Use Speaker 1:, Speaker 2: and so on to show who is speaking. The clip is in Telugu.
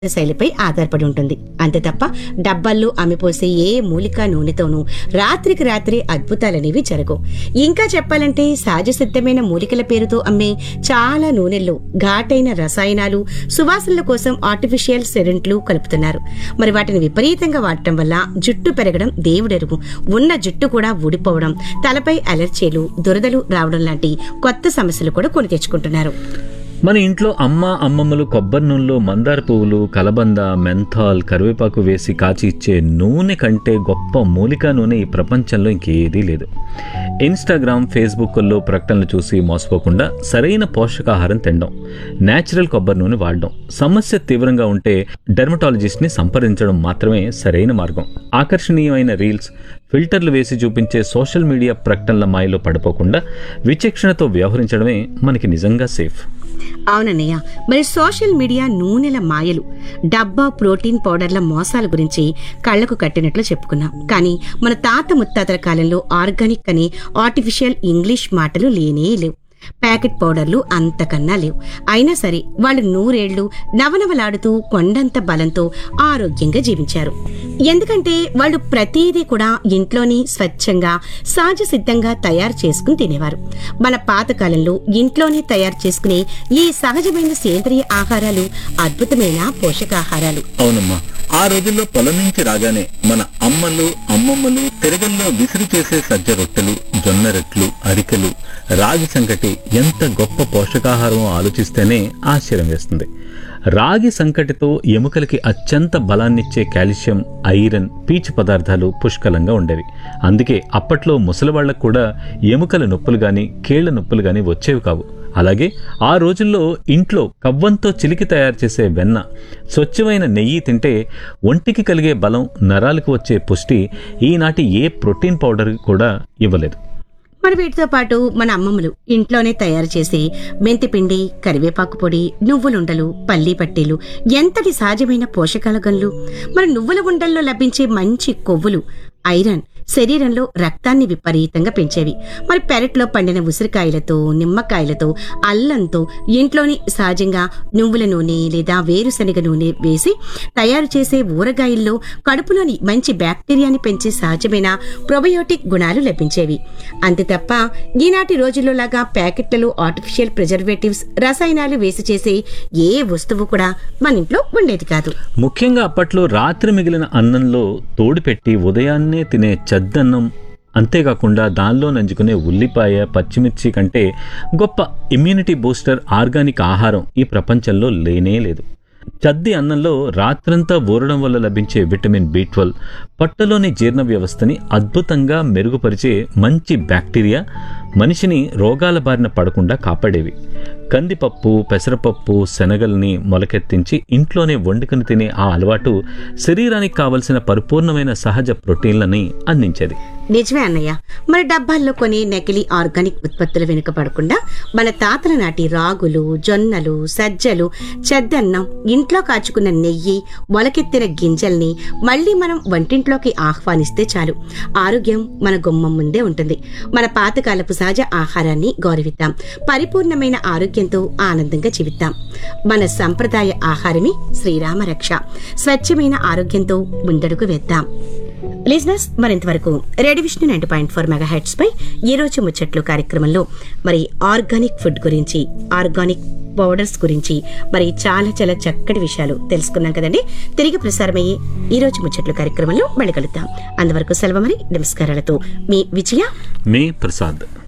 Speaker 1: శైలిపై ఆధారపడి ఉంటుంది. అంతే తప్ప డబ్బాల్లో అమ్మిపోసే ఏ మూలికా నూనెతోనూ రాత్రికి రాత్రి అద్భుతాలనేవి జరగవు. ఇంకా చెప్పాలంటే సహజ సిద్ధమైన మూలికల పేరుతో అమ్మే చాలా నూనెల్లో ఘాటైన రసాయనాలు, సువాసనల కోసం ఆర్టిఫిషియల్ సెడెంట్లు కలుపుతున్నారు. మరి వాటిని విపరీతంగా వాడటం వల్ల జుట్టు పెరగడం దేవుడెరుగు, ఉన్న జుట్టు కూడా ఊడిపోవడం, తలపై అలర్జీలు, దురదలు రావడం లాంటి కొత్త సమస్యలు కూడా కొని తెచ్చుకుంటున్నారు.
Speaker 2: మన ఇంట్లో అమ్మమ్మలు కొబ్బరి నూనెలో మందార పువ్వులు, కలబంద, మెంథాల్, కరివేపాకు వేసి కాచి ఇచ్చే నూనె కంటే గొప్ప మూలికా నూనె ఈ ప్రపంచంలో ఇంకేదీ లేదు. ఇన్స్టాగ్రామ్, ఫేస్బుక్లో ప్రకటనలు చూసి మోసపోకుండా సరైన పోషకాహారం తినడం, నేచురల్ కొబ్బరి నూనె వాడడం, సమస్య తీవ్రంగా ఉంటే డెర్మటాలజిస్ట్ని సంప్రదించడం మాత్రమే సరైన మార్గం. ఆకర్షణీయమైన రీల్స్, ఫిల్టర్లు వేసి చూపించే సోషల్ మీడియా ప్రకటనల మాయలో పడిపోకుండా విచక్షణతో వ్యవహరించడమే మనకి నిజంగా సేఫ్.
Speaker 1: అవునన్నయ్య, మరి సోషల్ మీడియా నూనెల మాయలు, డబ్బా ప్రోటీన్ పౌడర్ల మోసాల గురించి కళ్లకు కట్టినట్లు చెప్పుకున్నాం. కానీ మన తాత ముత్తాతల కాలంలో ఆర్గానిక్ అనే ఆర్టిఫిషియల్ ఇంగ్లీష్ మాటలు లేనే లేవు. ప్యాకెట్ పౌడర్లు అంతకన్నా లేవు. అయినా సరే వాళ్ళు 100 ఏళ్లు నవనవలాడుతూ కొండంత బలంతో ఆరోగ్యంగా జీవించారు. ఎందుకంటే వాళ్ళు ప్రతిదీ కూడా ఇంట్లోని స్వచ్ఛంగా సహజ సిద్ధంగా తయారు చేసుకుని తినేవారు. మన పాతకాలంలో ఇంట్లోనే తయారు చేసుకునే ఈ సహజమైన సేంద్రియ ఆహారాలు అద్భుతమైన పోషకాహారాలు.
Speaker 2: అవునమ్మా, ఆ రోజుల్లో పొలం నుంచి రాగానే మన అమ్మమ్మలు తిరగల్లో విసిరి చేసే సజ్జ రొట్టెలు, జొన్న రొట్టెలు, అరికెలు, రాగి సంకటి ఎంత గొప్ప పోషకాహారమో ఆలోచిస్తేనే ఆశ్చర్యం వేస్తుంది. రాగి సంకటితో ఎముకలకి అత్యంత బలాన్నిచ్చే కాల్షియం, ఐరన్, పీచు పదార్థాలు పుష్కలంగా ఉండేవి. అందుకే అప్పట్లో ముసలివాళ్లకు కూడా ఎముకల నొప్పులు గాని, కీళ్ల నొప్పులు గాని వచ్చేవి కావు. అలాగే ఆ రోజుల్లో ఇంట్లో కవ్వంతో చిలికి తయారు చేసే వెన్న, స్వచ్ఛమైన నెయ్యి తింటే ఒంటికి కలిగే బలం, నరాలకు వచ్చే పుష్టి ఈనాటి ఏ ప్రోటీన్ పౌడర్ కూడా ఇవ్వలేదు.
Speaker 1: మరి వీటితో పాటు మన అమ్మమ్మలు ఇంట్లోనే తయారు చేసే మెంతిపిండి, కరివేపాకు పొడి, నువ్వులుండలు, పల్లీ పట్టీలు ఎంతటి సహజమైన పోషకాల గనులు. మరి నువ్వుల ఉండల్లో లభించే మంచి కొవ్వులు, ఐరన్ శరీరంలో రక్తాన్ని విపరీతంగా పెంచేవి. మరి పెరట్లో పండిన ఉసిరికాయలతో, నిమ్మకాయలతో, అల్లంతో ఇంట్లోని సహజంగా నువ్వుల నూనె లేదా వేరుశనగ నూనె వేసి తయారు చేసే ఊరగాయల్లో కడుపులోని మంచి బ్యాక్టీరియాని పెంచే సహజమైన ప్రొబయోటిక్ గుణాలు లభించేవి. అంతే తప్ప ఈనాటి రోజుల్లో లాగా ప్యాకెట్లలో ఆర్టిఫిషియల్ ప్రిజర్వేటివ్స్, రసాయనాలు వేసి చేసే ఏ వస్తువు కూడా మన ఇంట్లో ఉండేది కాదు.
Speaker 2: ముఖ్యంగా అప్పట్లో రాత్రి మిగిలిన అన్నంలో తోడు పెట్టి ఉదయాన్నే తినే చద్దన్నం, అంతేకాకుండా దానిలో నంచుకునే ఉల్లిపాయ, పచ్చిమిర్చి కంటే గొప్ప ఇమ్యూనిటీ బూస్టర్ ఆర్గానిక్ ఆహారం ఈ ప్రపంచంలో లేనే లేదు. చద్ది అన్నంలో రాత్రంతా ఊరడం వల్ల లభించే విటమిన్ B12 పొట్టలోని జీర్ణ వ్యవస్థని అద్భుతంగా మెరుగుపరిచే మంచి బ్యాక్టీరియా మనిషిని రోగాల బారిన పడకుండా కాపాడేవి. కందిపప్పు, పెసరపప్పు, శనగల్ని మొలకెత్తించి ఇంట్లోనే వండుకుని తినే ఆ అలవాటు శరీరానికి కావలసిన పరిపూర్ణమైన సహజ ప్రోటీన్లని అందించేది.
Speaker 1: నిజమే అన్నయ్య. మరి డబ్బాల్లో కొని నకిలీ ఆర్గానిక్ ఉత్పత్తులు వెనుక పడకుండా మన తాతల నాటి రాగులు, జొన్నలు, సజ్జలు, చెద్దన్నం, ఇంట్లో కాచుకున్న నెయ్యి, మొలకెత్తిన గింజల్ని మళ్లీ మనం వంటింట్లోకి ఆహ్వానిస్తే చాలు. ఆరోగ్యం మన గుమ్మం ముందే ఉంటుంది. మన పాతకాలపు సహజ ఆహారాన్ని గౌరవిద్దాం. పరిపూర్ణమైన ఆరోగ్యంతో ఆనందంగా జీవిద్దాం. మన సంప్రదాయ ఆహారమే శ్రీరామ రక్ష. స్వచ్ఛమైన ఆరోగ్యంతో ముందడుగు వేద్దాం. లిజనర్స్, మరింతవరకు రేడియో విష్ణు 90.4 మెగాహెర్ట్జ్ పై ఈ రోజు ముచ్చట్లు కార్యక్రమంలో మరి ఆర్గానిక్ ఫుడ్ గురించి, ఆర్గానిక్ పౌడర్స్ గురించి మరి చాలా చాలా చక్కటి విషయాలు తెలుసుకున్నాం కదండి. తిరిగి ప్రసారమయ్యే ఈ రోజు ముచ్చట్లు కార్యక్రమంలో మళ్ళీ కలుద్దాం. అంతవరకు సెలవు. మరి నమస్కారాలతో మీ విజయ,
Speaker 2: మీ ప్రసాద్.